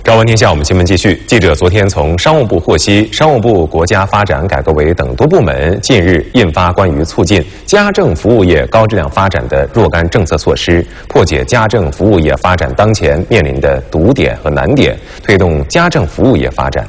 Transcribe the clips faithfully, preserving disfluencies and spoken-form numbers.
朝闻天下，我们新闻继续。记者昨天从商务部获悉，商务部国家发展改革委等多部门近日印发关于促进家政服务业高质量发展的若干政策措施，破解家政服务业发展当前面临的堵点和难点，推动家政服务业发展。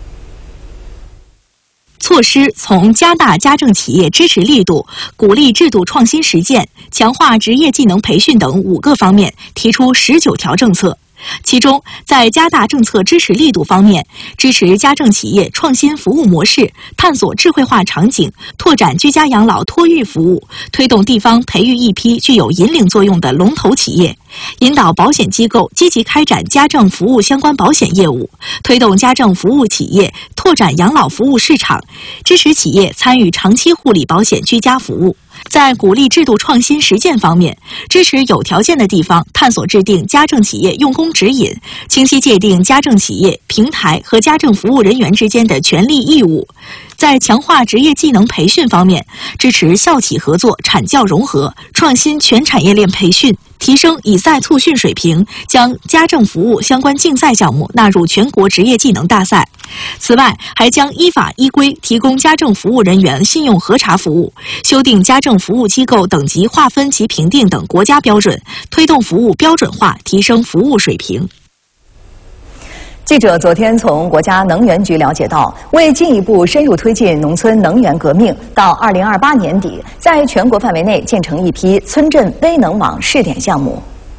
措施从加大家政企业支持力度、鼓励制度创新实践、强化职业技能培训等五个方面提出十九条政策。其中，在加大政策支持力度方面，支持家政企业创新服务模式，探索智慧化场景，拓展居家养老托育服务，推动地方培育一批具有引领作用的龙头企业，引导保险机构积极开展家政服务相关保险业务，推动家政服务企业拓展养老服务市场，支持企业参与长期护理保险居家服务。在鼓励制度创新实践方面，支持有条件的地方探索制定家政企业用工指引，清晰界定家政企业、平台和家政服务人员之间的权利义务。在强化职业技能培训方面，支持校企合作、产教融合，创新全产业链培训，提升以赛促训水平，将家政服务相关竞赛项目纳入全国职业技能大赛。此外，还将依法依规提供家政服务人员信用核查服务，修订家政服务机构等级划分及评定等国家标准，推动服务标准化，提升服务水平。 记者昨天从国家能源局了解到，为进一步深入推进农村能源革命，到二零二八年底，在全国范围内建成一批村镇微能网试点项目。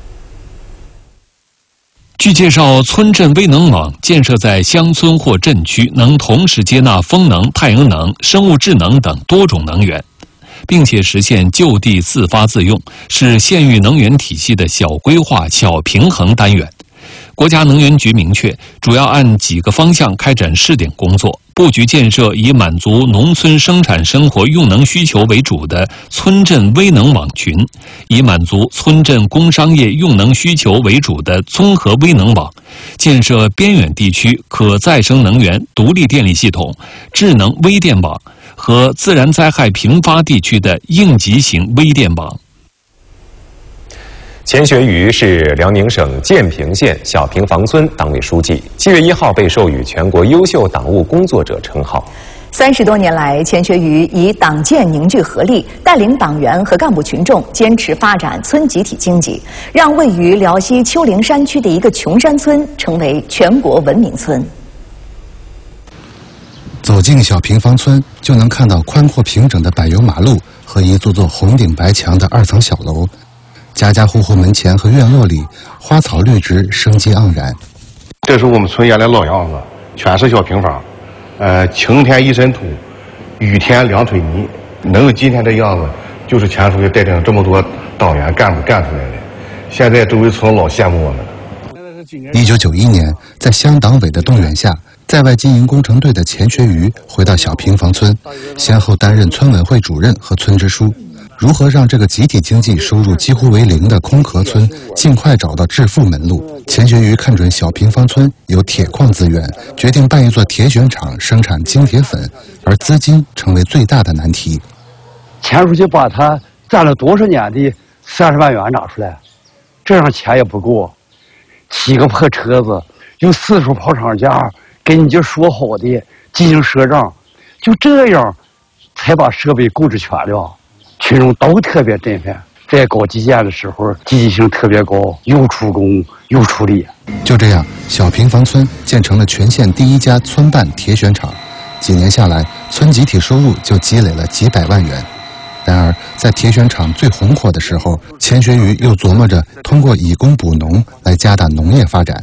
据介绍，村镇微能网建设在乡村或镇区，能同时接纳风能、太阳能、生物智能等多种能源，并且实现就地自发自用，是县域能源体系的小规划、小平衡单元。国家能源局明确，主要按几个方向开展试点工作，布局建设以满足农村生产生活用能需求为主的村镇微能网群，以满足村镇工商业用能需求为主的综合微能网，建设边远地区可再生能源独立电力系统、智能微电网和自然灾害频发地区的应急型微电网。 钱学瑜是辽宁省建平县小平房村党委书记，七月一号被授予全国优秀党务工作者称号。 三十多年来，钱学瑜以党建凝聚合力，带领党员和干部群众坚持发展村集体经济，让位于辽西丘陵山区的一个穷山村成为全国文明村。 走进小平房村，就能看到宽阔平整的柏油马路和一座座红顶白墙的二层小楼。家家户户门前和院落里，花草绿植，生机盎然。 这是我们村原来老样子，全是小平房，呃，晴天一身土，雨天两腿泥，能有今天这样子，就是钱书记带领这么多党员干部干出来的。现在周围村老羡慕我们了。 一九九一年，在乡党委的动员下，在外经营工程队的钱学瑜回到小平房村，先后担任村委会主任和村支书。如何让这个集体经济收入几乎为零的空壳村尽快找到致富门路？钱学瑜看准小平房村有铁矿资源，决定办一座铁选厂生产精铁粉，而资金成为最大的难题。 钱书记把他攒了多少年的三十万元拿出来，这样钱也不够，骑个破车子，用四处跑厂家给你就说好的进行赊账，就这样才把设备购置全了。群众都特别振奋，在搞基建的时候积极性特别高，又出工又出力。 就这样，小平房村建成了全县第一家村办铁选厂。几年下来，村集体收入就积累了几百万元。然而，在铁选厂最红火的时候，钱学瑜又琢磨着通过以工补农来加大农业发展。